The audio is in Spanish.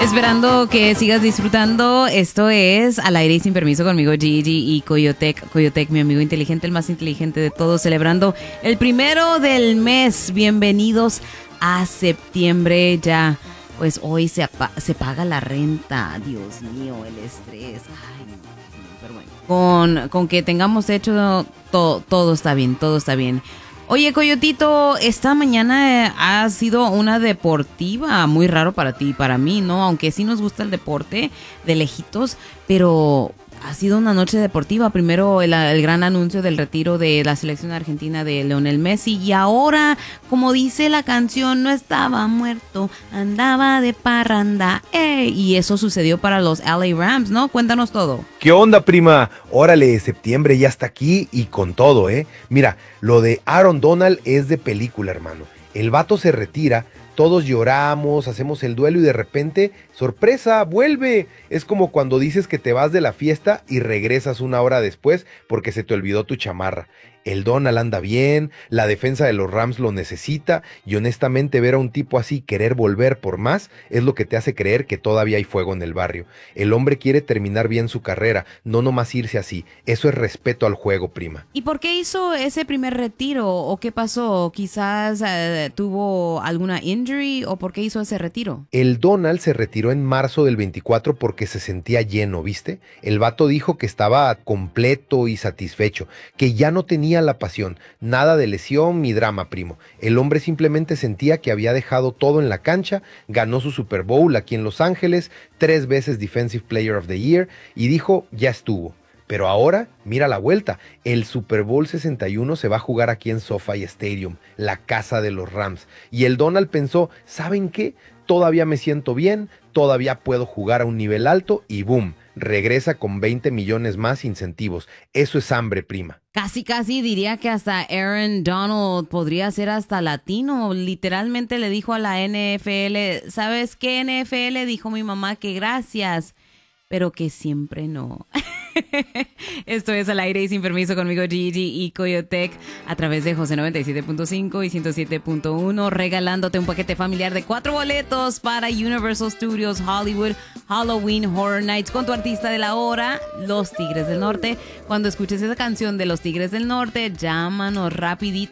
Esperando que sigas disfrutando. Esto es Al Aire y Sin Permiso conmigo, Gigi y Coyotec. Coyotec, mi amigo inteligente, el más inteligente de todos, celebrando el 1 del mes. Bienvenidos a septiembre ya. Pues hoy se paga la renta. Dios mío, el estrés. Ay, no, pero bueno. Con que tengamos hecho todo está bien, todo está bien. Oye, Coyotito, esta mañana ha sido una deportiva muy raro para ti y para mí, ¿no? Aunque sí nos gusta el deporte de lejitos, pero ha sido una noche deportiva. Primero el gran anuncio del retiro de la selección argentina de Lionel Messi y ahora, como dice la canción, no estaba muerto, andaba de parranda. ¡Ey! Y eso sucedió para los LA Rams, ¿no? Cuéntanos todo. ¿Qué onda, prima? Órale, septiembre ya está aquí y con todo, ¿eh? Mira, lo de Aaron Donald es de película, hermano. El vato se retira, todos lloramos, hacemos el duelo y de repente, ¡sorpresa! ¡Vuelve! Es como cuando dices que te vas de la fiesta y regresas una hora después porque se te olvidó tu chamarra. El Donald anda bien, la defensa de los Rams lo necesita y honestamente ver a un tipo así querer volver por más es lo que te hace creer que todavía hay fuego en el barrio. El hombre quiere terminar bien su carrera, no nomás irse así. Eso es respeto al juego, prima. ¿Y por qué hizo ese primer retiro? ¿O qué pasó? ¿Quizás tuvo alguna injury? ¿O por qué hizo ese retiro? El Donald se retiró en marzo del 24 porque se sentía lleno, ¿viste? El vato dijo que estaba completo y satisfecho, que ya no tenía la pasión, nada de lesión ni drama, primo. El hombre simplemente sentía que había dejado todo en la cancha, ganó su Super Bowl aquí en Los Ángeles, 3 veces Defensive Player of the Year y dijo, ya estuvo. Pero ahora, mira la vuelta, el Super Bowl 61 se va a jugar aquí en SoFi Stadium, la casa de los Rams. Y el Donald pensó, ¿saben qué? Todavía me siento bien, todavía puedo jugar a un nivel alto y boom, regresa con 20 millones más incentivos. Eso es hambre, prima. Casi diría que hasta Aaron Donald podría ser hasta latino. Literalmente le dijo a la NFL, ¿sabes qué, NFL? Dijo mi mamá que gracias, pero que siempre no. Esto es Al Aire y Sin Permiso conmigo, Gigi y Coyotec, a través de José 97.5 y 107.1, regalándote un paquete familiar de 4 boletos para Universal Studios Hollywood Halloween Horror Nights con tu artista de la hora, Los Tigres del Norte. Cuando escuches esa canción de Los Tigres del Norte, llámanos rapidito